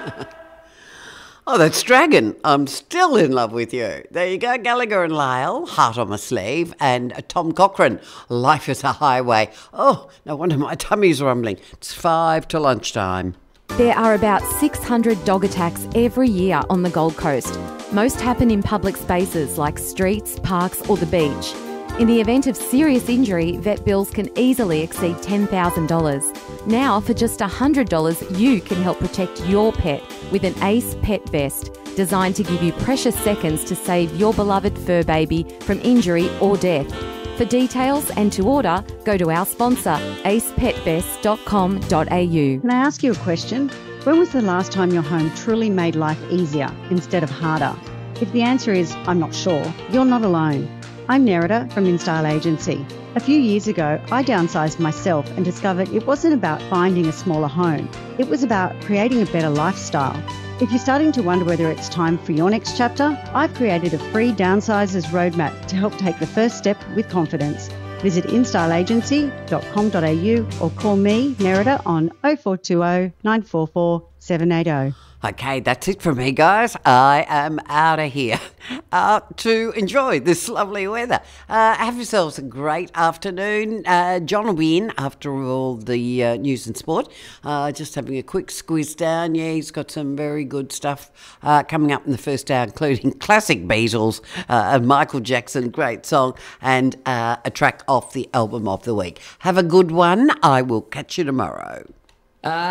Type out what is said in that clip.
Oh, that's Dragon. I'm still in love with you. There you go. Gallagher and Lyle, Heart on My Sleeve, and Tom Cochrane, Life is a Highway. Oh, no wonder my tummy's rumbling. It's 5 to lunchtime. There are about 600 dog attacks every year on the Gold Coast. Most happen in public spaces like streets, parks or the beach. In the event of serious injury, vet bills can easily exceed $10,000. Now, for just $100, you can help protect your pet with an Ace Pet Vest, designed to give you precious seconds to save your beloved fur baby from injury or death. For details and to order, go to our sponsor, acepetvest.com.au. Can I ask you a question? When was the last time your home truly made life easier instead of harder? If the answer is, I'm not sure, you're not alone. I'm Nerida from InStyle Agency. A few years ago, I downsized myself and discovered it wasn't about finding a smaller home. It was about creating a better lifestyle. If you're starting to wonder whether it's time for your next chapter, I've created a free Downsizers Roadmap to help take the first step with confidence. Visit instyleagency.com.au or call me, Nerida, on 0420 944 780. Okay, that's it from me, guys. I am out of here to enjoy this lovely weather. Have yourselves a great afternoon. John will be in after all the news and sport. Just having a quick squeeze down. Yeah, he's got some very good stuff coming up in the first hour, including classic Beatles, Michael Jackson, great song, and a track off the album of the week. Have a good one. I will catch you tomorrow.